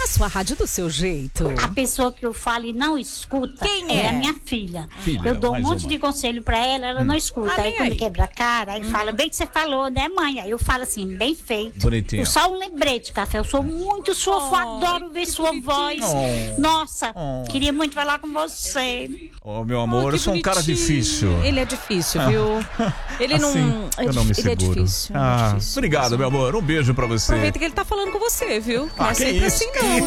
A sua rádio do seu jeito. A pessoa que eu falo e não escuta é a minha filha. Eu dou um monte de conselho pra ela não escuta. Aí quando quebra a cara, aí fala, bem que você falou, né, mãe? Aí eu falo assim, bem feito. Bonitinho. Só um lembrete, Café. Eu sou muito sua fã, adoro ver sua voz. Nossa, queria muito falar com você. Oh, meu amor, eu sou um cara difícil. Ele é difícil, viu? Ele não. Eu não me seguro. Ele é difícil. Obrigado, meu amor. Um beijo pra você. Aproveita que ele tá falando com você, viu? Não é que sempre isso, assim, que não,